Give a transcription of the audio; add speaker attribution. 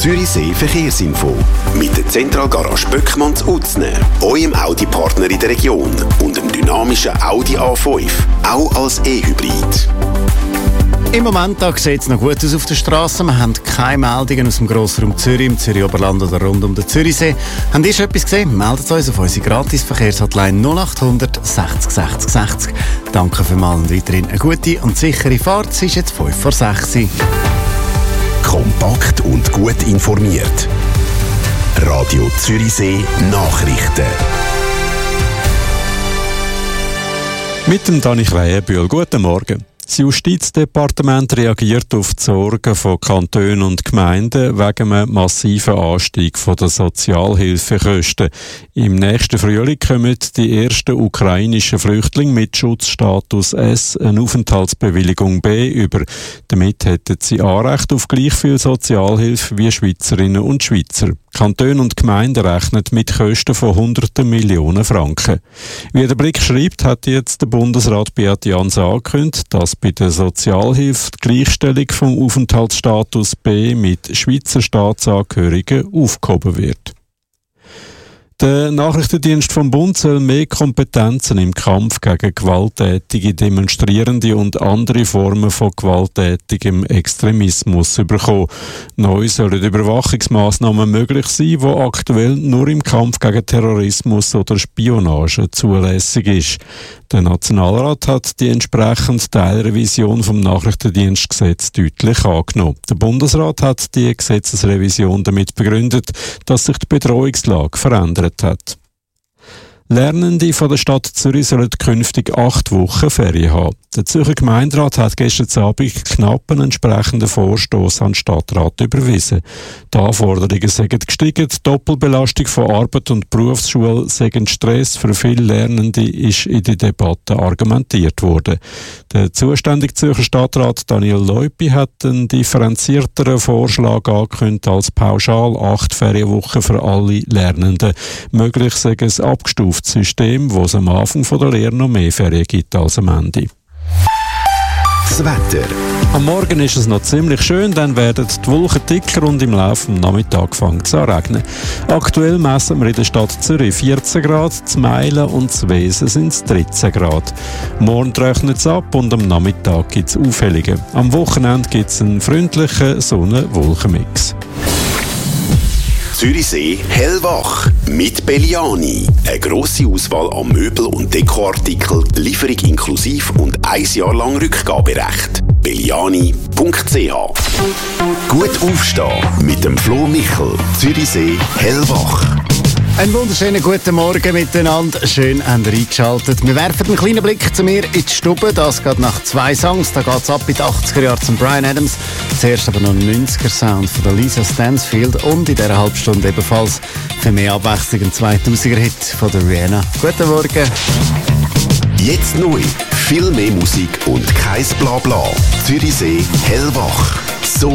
Speaker 1: Zürichsee Verkehrsinfo. Mit der Zentralgarage Böckmann zu Utzne, eurem Audi-Partner in der Region und dem dynamischen Audi A5, auch als E-Hybrid.
Speaker 2: Im Moment sieht es noch gut aus auf der Straße. Wir haben keine Meldungen aus dem Grossraum Zürich, im Zürich-Oberland oder rund um den Zürichsee. Habt ihr schon etwas gesehen? Meldet uns auf unsere Gratis-Verkehrshotline 0800 60 60 60. Danke vielmals und weiterhin eine gute und sichere Fahrt. Es ist jetzt 5 vor 6 Uhr.
Speaker 1: Kompakt und gut informiert. Radio Zürichsee Nachrichten.
Speaker 3: Mit dem Dani Krähenbühl. Guten Morgen. Das Justizdepartement reagiert auf die Sorgen von Kantonen und Gemeinden wegen einem massiven Anstieg der Sozialhilfekosten. Im nächsten Frühling kommen die ersten ukrainischen Flüchtlinge mit Schutzstatus S eine Aufenthaltsbewilligung B über. Damit hätten sie Anrecht auf gleich viel Sozialhilfe wie Schweizerinnen und Schweizer. Kantone und Gemeinden rechnen mit Kosten von Hunderten Millionen Franken. Wie der Blick schreibt, hat jetzt der Bundesrat Beat Jans angekündigt, dass bei der Sozialhilfe die Gleichstellung vom Aufenthaltsstatus B mit Schweizer Staatsangehörigen aufgehoben wird. Der Nachrichtendienst vom Bund soll mehr Kompetenzen im Kampf gegen gewalttätige Demonstrierende und andere Formen von gewalttätigem Extremismus bekommen. Neu sollen Überwachungsmaßnahmen möglich sein, die aktuell nur im Kampf gegen Terrorismus oder Spionage zulässig ist. Der Nationalrat hat die entsprechende Teilrevision vom Nachrichtendienstgesetz deutlich angenommen. Der Bundesrat hat die Gesetzesrevision damit begründet, dass sich die Bedrohungslage verändert hat. Lernende von der Stadt Zürich sollen künftig 8 Wochen Ferien haben. Der Zürcher Gemeinderat hat gestern Abend knapp einen entsprechenden Vorstoss an den Stadtrat überwiesen. Die Anforderungen sind gestiegen, die Doppelbelastung von Arbeit und Berufsschule seien Stress für viele Lernende, ist in der Debatte argumentiert worden. Der zuständige Zürcher Stadtrat Daniel Leupi hat einen differenzierteren Vorschlag angekündigt als pauschal 8 Ferienwochen für alle Lernenden. Möglich sei ein abgestuftes System, wo es am Anfang der Lehre noch mehr Ferien gibt als am Ende.
Speaker 1: Das Wetter.
Speaker 3: Am Morgen ist es noch ziemlich schön, dann werden die Wolken dicker und im Laufe des Nachmittags fängt es an zu regnen. Aktuell messen wir in der Stadt Zürich 14 Grad, zu Meilen und zu Wesen sind es 13 Grad. Morgen trocknet es ab und am Nachmittag gibt es Aufhellungen. Am Wochenende gibt es einen freundlichen Sonne-Wolken-Mix.
Speaker 1: Zürichsee hellwach mit Belliani. Eine grosse Auswahl an Möbel- und Dekoartikeln, Lieferung inklusiv und 1 Jahr lang Rückgaberecht. Belliani.ch. Gut aufstehen mit dem Flo Michel. Zürichsee hellwach.
Speaker 2: Einen wunderschönen guten Morgen miteinander. Schön, habt ihr eingeschaltet. Wir werfen einen kleinen Blick zu mir in die Stube. Das geht nach 2 Songs. Da geht es ab in die 80er Jahre zum Brian Adams. Zuerst aber noch ein 90er-Sound von der Lisa Stansfield. Und in dieser Halbstunde ebenfalls für mehr Abwechslung ein 2000er-Hit von der Rihanna. Guten Morgen.
Speaker 1: Jetzt neu. Viel mehr Musik und kein Blabla. Zürichsee hellwach. So